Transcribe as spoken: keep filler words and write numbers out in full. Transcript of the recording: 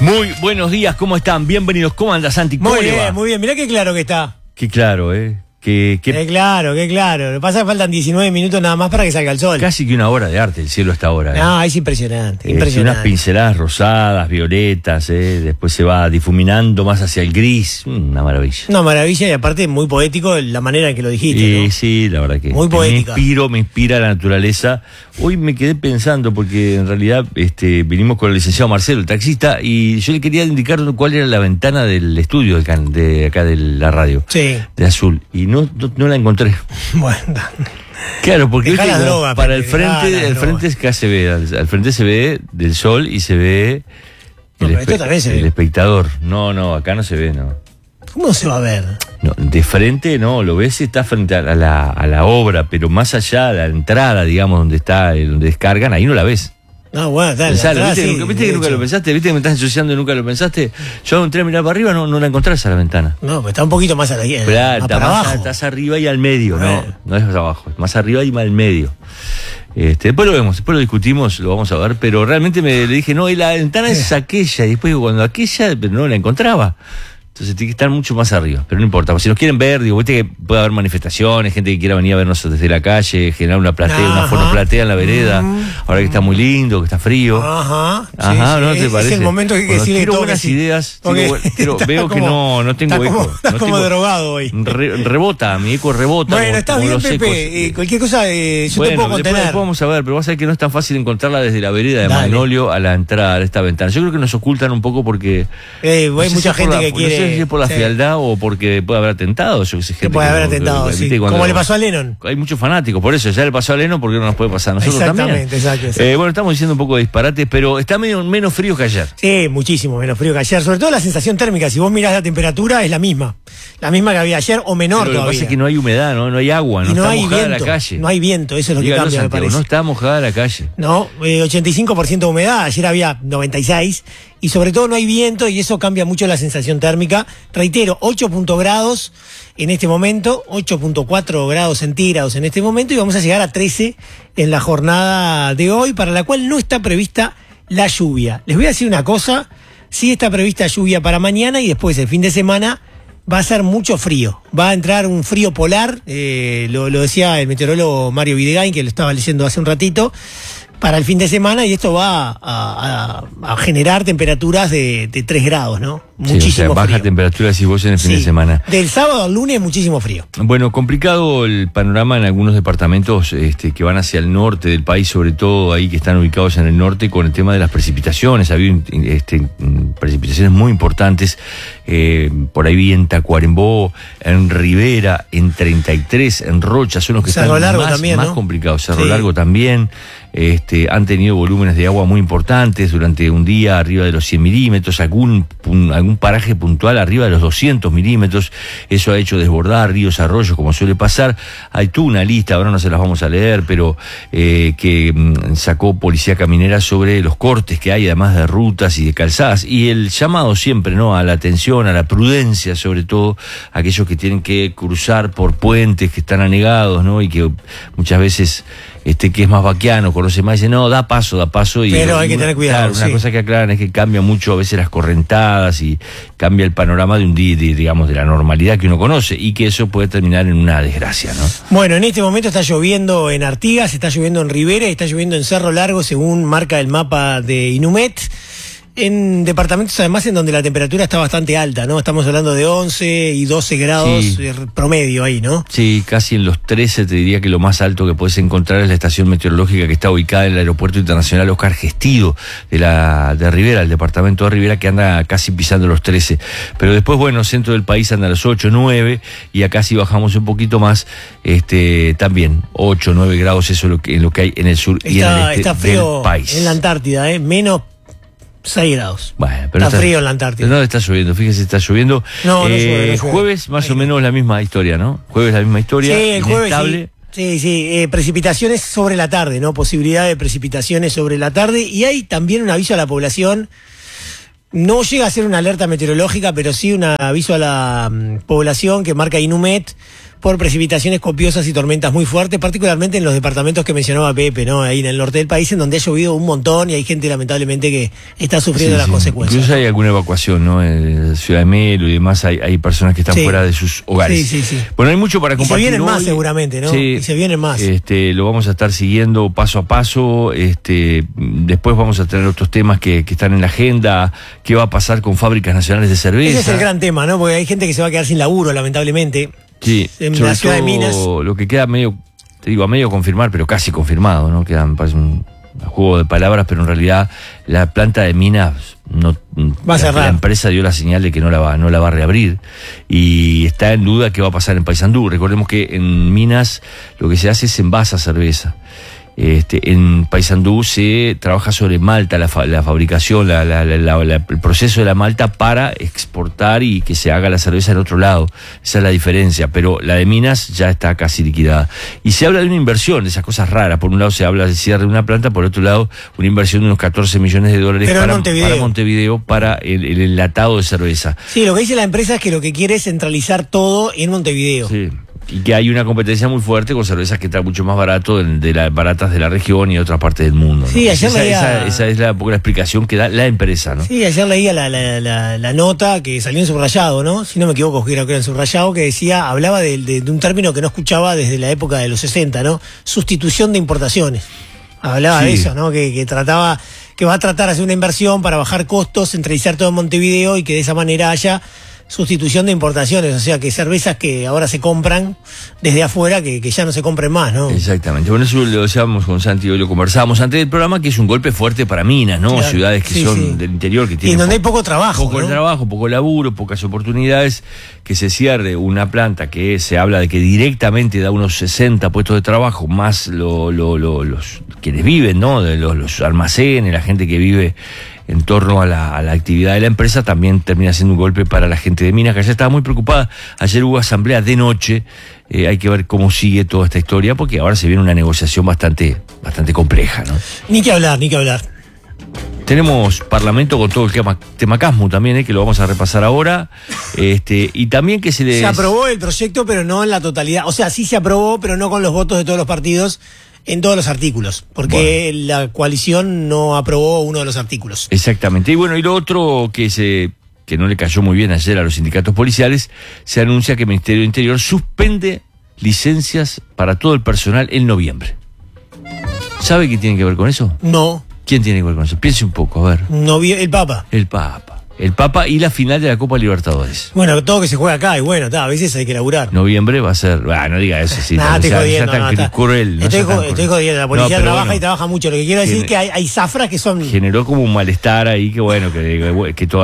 Muy buenos días, ¿cómo están? Bienvenidos. ¿Cómo anda, Santi? ¿Cómo Muy le bien, va? muy bien. Mirá qué claro que está. Qué claro, ¿eh? Que, que Qué claro, qué claro. Lo que pasa es que faltan diecinueve minutos nada más para que salga el sol. casi que una obra de arte el cielo a esta hora. ¿eh? No, es impresionante, Eh, impresionante. unas pinceladas rosadas, violetas, ¿eh? Después se va difuminando más hacia el gris. Una maravilla. Una maravilla y aparte muy poético la manera en que lo dijiste, Y ¿no? sí, la verdad que, Muy que poética. me inspiro, me inspira la naturaleza. Hoy me quedé pensando, porque en realidad este, vinimos con el licenciado Marcelo, el taxista, y yo le quería indicar cuál era la ventana del estudio de acá de, acá de la radio, Sí. de Azul, y no, no, no la encontré. Bueno, Claro, porque Dejá viste, las como drogas, para Pepe, el frente, dejá las el frente drogas. es que se ve, al, al frente se ve del sol y se ve No, el, pero esto también se el ve. espectador. No, no, acá no se ve, no. ¿cómo se va a ver? No, de frente no, lo ves, está frente a la, a la obra, pero más allá de la entrada, digamos, donde está, eh, donde descargan, ahí no la ves. No, bueno, está. Pensalo, atrás, ¿viste, sí, que nunca, viste de que nunca hecho. lo pensaste? ¿Viste que me estás ensuciando y nunca lo pensaste? Yo entré a mirar para arriba, no, no la encontrás a la ventana. No, pero está un poquito más a la Pero, más está para más- abajo. estás arriba y al medio, no, Bueno. no es abajo, es más arriba y más al medio. Este, después lo vemos, después lo discutimos, lo vamos a ver, pero realmente me le dije, no, y la ventana es aquella, y después digo, cuando aquella, pero no la encontraba. Entonces tiene que estar mucho más arriba, pero no importa. Si nos quieren ver, digo, viste que puede haber manifestaciones, gente que quiera venir a vernos desde la calle, generar una platea, Ajá. una fonoplatea en la vereda, Mm. ahora que está muy lindo, que está frío. Ajá. sí, Ajá, sí, ¿no te es, parece? Es el momento que hay que Bueno, decirle quiero todo buenas que sí. ideas, Porque tengo bu- quiero- está veo que como- no, no tengo está como, eco. Está no como tengo- drogado hoy. Re- rebota, mi eco rebota. Bueno, como- está como bien, los Pepe. ecos. eh, cualquier cosa eh, yo Bueno, te puedo después, contener. después vamos a ver, pero vas a ver que no es tan fácil encontrarla desde la vereda de Dale. Magnolio a la entrada de esta ventana. Yo creo que nos ocultan un poco porque... Eh, no hay sé mucha si es por gente la- que No quiere. sé si es por la sí, frialdad o porque puede haber atentado. Yo que sé, que gente puede que haber no- atentado, ¿viste? sí. Cuando- Como le pasó a Lennon. Hay muchos fanáticos, por eso ya le pasó a Leno, porque no nos puede pasar a nosotros también. Exactamente, exacto, exacto. Eh, bueno, estamos diciendo un poco de disparates, pero está medio, menos frío que ayer. Sí, muchísimo menos frío que ayer. Sobre todo la sensación térmica. Si vos mirás la temperatura, es la misma. La misma que había ayer o menor Pero lo que todavía. pasa es que no hay humedad, no, no hay agua, no y no está hay mojada viento. la calle. No hay viento, eso es lo que Dígalo, cambia, me Santiago, parece. no está mojada la calle. No, eh, ochenta y cinco por ciento de humedad, ayer había noventa y seis, y sobre todo no hay viento y eso cambia mucho la sensación térmica. Reitero, ocho grados en este momento, ocho punto cuatro grados centígrados en este momento y vamos a llegar a trece en la jornada de hoy, para la cual no está prevista la lluvia. Les voy a decir una cosa, sí está prevista lluvia para mañana y después el fin de semana va a ser mucho frío. Va a entrar un frío polar, eh, lo, lo decía el meteorólogo Mario Videgain, que lo estaba leyendo hace un ratito, para el fin de semana, y esto va a, a- a generar temperaturas de, de tres grados, ¿no? Sí, o sea, Muchísimo baja frío. temperatura si vos en el fin Sí. de semana. Del sábado al lunes, muchísimo frío. Bueno, complicado el panorama en algunos departamentos este, que van hacia el norte del país, sobre todo ahí que están ubicados en el norte, con el tema de las precipitaciones. Ha habido este, precipitaciones muy importantes. Eh, por ahí vi en Tacuarembó, en Rivera, en treinta y tres, en Rocha, son los que Cerro están Largo más, también, más ¿no? complicados. Cerro Sí. Largo también. Este, han tenido volúmenes de agua muy importantes durante un día, arriba de los cien milímetros, algún, pun- algún paraje puntual arriba de los doscientos milímetros. Eso ha hecho desbordar ríos, arroyos, como suele pasar. Hay tú una lista, ahora no se las vamos a leer, pero eh, que mm, sacó Policía Caminera sobre los cortes que hay, además de rutas y de calzadas. Y el llamado siempre, ¿no?, a la atención, a la prudencia, sobre todo aquellos que tienen que cruzar por puentes que están anegados, ¿no?, y que muchas veces este que es más vaquiano, conoce más, dice, no, da paso, da paso. Y, Pero hay que una- tener cuidado, Claro, una sí. cosa que aclaran es que cambia mucho a veces las correntadas y cambia el panorama de un día, de, digamos, de la normalidad que uno conoce, y que eso puede terminar en una desgracia, ¿no? Bueno, en este momento está lloviendo en Artigas, está lloviendo en Rivera y está lloviendo en Cerro Largo, según marca el mapa de Inumet. En departamentos además en donde la temperatura está bastante alta, ¿no? Estamos hablando de once y doce grados Sí. eh, promedio ahí, ¿no? Sí, casi en los trece te diría que lo más alto que puedes encontrar es la estación meteorológica que está ubicada en el Aeropuerto Internacional Oscar Gestido de la de Rivera, el departamento de Rivera, que anda casi pisando los trece. Pero después, bueno, centro del país anda a los ocho, nueve, y acá si bajamos un poquito más, este también ocho, nueve grados, eso es lo que, en lo que hay en el sur y en el Está, este está frío del país. en la Antártida, ¿eh? Menos seis grados. Bueno, pero Está frío en la Antártida. No está lloviendo, fíjese, está lloviendo. No, no Eh, llueve, no llueve. Jueves más Ahí o no. menos la misma historia, ¿no? Jueves la misma historia. Sí, el jueves inestable. sí. Sí, sí, eh, precipitaciones sobre la tarde, ¿no? Posibilidad de precipitaciones sobre la tarde. Y hay también un aviso a la población. No llega a ser una alerta meteorológica, pero sí un aviso a la mm, población que marca Inumet por precipitaciones copiosas y tormentas muy fuertes, particularmente en los departamentos que mencionaba Pepe, ¿no? Ahí en el norte del país, en donde ha llovido un montón y hay gente lamentablemente que está sufriendo Sí, las sí. consecuencias. Incluso hay alguna evacuación, ¿no? En Ciudad de Melo y demás, hay, hay personas que están Sí. fuera de sus hogares. Sí, sí, sí. Bueno, hay mucho para Y se compartir vienen más hoy. seguramente, ¿no? Sí. Y se vienen más. Este, lo vamos a estar siguiendo paso a paso. Este, después vamos a tener otros temas que, que están en la agenda. ¿Qué va a pasar con fábricas nacionales de cerveza? Ese es el gran tema, ¿no? Porque hay gente que se va a quedar sin laburo, lamentablemente. Sí, En sobre la ciudad de todo Minas. Lo que queda medio, te digo, a medio confirmar, pero casi confirmado, ¿no? Queda, me parece un juego de palabras, pero en realidad la planta de Minas no Va a la, cerrar. la empresa dio la señal de que no la va, no la va a reabrir y está en duda qué va a pasar en Paysandú. Recordemos que en Minas lo que se hace es envasa cerveza. Este, en Paysandú se trabaja sobre malta, la, fa, la fabricación, la, la, la, la, la, el proceso de la malta para exportar y que se haga la cerveza en otro lado. Esa es la diferencia, pero la de Minas ya está casi liquidada. Y se habla de una inversión, de esas cosas raras. Por un lado se habla del cierre de una planta, por otro lado una inversión de unos catorce millones de dólares Pero en para Montevideo. para Montevideo, para el, el enlatado de cerveza. Sí, lo que dice la empresa es que lo que quiere es centralizar todo en Montevideo. Sí. Y que hay una competencia muy fuerte con cervezas que están mucho más barato de, de las baratas de la región y de otras partes del mundo, ¿no? Sí, ayer esa, leía- esa, esa es la, un poco la explicación que da la empresa, ¿no? Sí, ayer leía la, la, la, la nota que salió en subrayado, ¿no? Si no me equivoco, creo que era en subrayado, que decía, hablaba de, de, de un término que no escuchaba desde la época de los sesenta, ¿no? Sustitución de importaciones. Hablaba Sí. de eso, ¿no? Que, que trataba, que va a tratar de hacer una inversión para bajar costos, centralizar todo en Montevideo y que de esa manera haya sustitución de importaciones, o sea que cervezas que ahora se compran desde afuera, que, que ya no se compren más, ¿no? Exactamente. Bueno, eso lo decíamos con Santi, hoy lo conversábamos antes del programa, que es un golpe fuerte para Minas, ¿no? Claro. Ciudades que Sí, son sí. del interior, que Y tienen en donde hay po- poco trabajo, poco ¿no? trabajo, poco laburo, pocas oportunidades, que se cierre una planta que se habla de que directamente da unos sesenta puestos de trabajo, más lo, lo, lo, los quienes viven, ¿no? De los, los almacenes, la gente que vive en torno a la, a la actividad de la empresa, también termina siendo un golpe para la gente de Minas, que ayer estaba muy preocupada. Ayer hubo asamblea de noche, eh, hay que ver cómo sigue toda esta historia, porque ahora se viene una negociación bastante, bastante compleja, ¿no? Ni que hablar, ni que hablar. Tenemos parlamento con todo el tema, tema Casmu también, eh, que lo vamos a repasar ahora, este, y también que se les... Se aprobó el proyecto, pero no en la totalidad. O sea, sí se aprobó, pero no con los votos de todos los partidos en todos los artículos, porque la coalición no aprobó uno de los artículos. Exactamente. Y bueno, y lo otro que se que no le cayó muy bien ayer a los sindicatos policiales, se anuncia que el Ministerio del Interior suspende licencias para todo el personal en noviembre. ¿Sabe qué tiene que ver con eso? No, ¿Quién tiene que ver con eso? Piense un poco, a ver. no vi el Papa. El Papa. El Papa y la final de la Copa Libertadores. Bueno, todo que se juega acá, y bueno, ta, a veces hay que laburar. Noviembre va a ser... Ah, no diga eso, sí. Nah, no estoy sea- jodiendo, sea tan no, cru- está- cruel. no estoy, sea tan jo- cruel. estoy jodiendo, la No, policía pero trabaja bueno, y trabaja mucho. Lo que quiero decir es Tiene- que hay, hay zafras que son... generó como un malestar ahí que bueno, que, que toda